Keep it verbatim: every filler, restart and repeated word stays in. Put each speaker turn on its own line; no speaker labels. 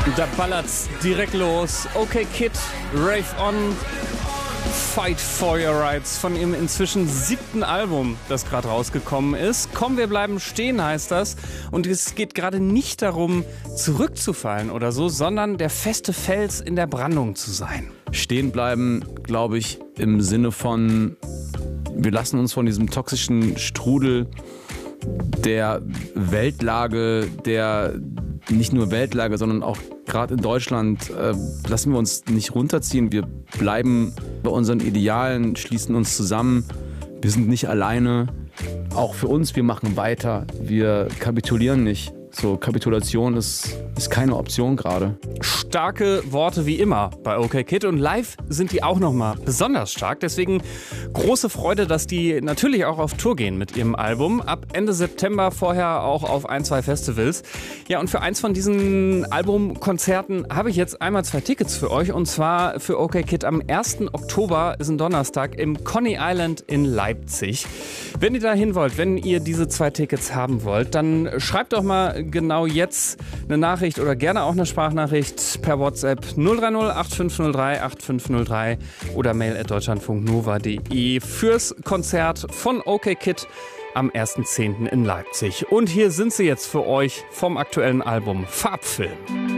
Da ballert's direkt los. Okay Kid, Rave On, Fight for Your Rights von ihrem inzwischen siebten Album, das gerade rausgekommen ist. Komm, wir bleiben stehen heißt das. Und es geht gerade nicht darum, zurückzufallen oder so, sondern der feste Fels in der Brandung zu sein.
Stehen bleiben, glaube ich, im Sinne von, wir lassen uns von diesem toxischen Strudel der Weltlage, der nicht nur Weltlage, sondern auch gerade in Deutschland, äh, lassen wir uns nicht runterziehen. Wir bleiben bei unseren Idealen, schließen uns zusammen. Wir sind nicht alleine. Auch für uns, wir machen weiter. Wir kapitulieren nicht. So, Kapitulation ist, ist keine Option gerade.
Starke Worte wie immer bei Okay Kid und live sind die auch nochmal besonders stark. Deswegen große Freude, dass die natürlich auch auf Tour gehen mit ihrem Album. Ab Ende September vorher auch auf ein, zwei Festivals. Ja, und für eins von diesen Albumkonzerten habe ich jetzt einmal zwei Tickets für euch. Und zwar für Okay Kid am ersten Oktober, ist ein Donnerstag, im Coney Island in Leipzig. Wenn ihr da hin wollt, wenn ihr diese zwei Tickets haben wollt, dann schreibt doch mal genau jetzt eine Nachricht oder gerne auch eine Sprachnachricht per WhatsApp null drei null acht fünf null drei acht fünf null drei oder mail at deutschlandfunknova punkt de fürs Konzert von Okay Kid am ersten zehnten in Leipzig. Und hier sind sie jetzt für euch vom aktuellen Album Farbfilm.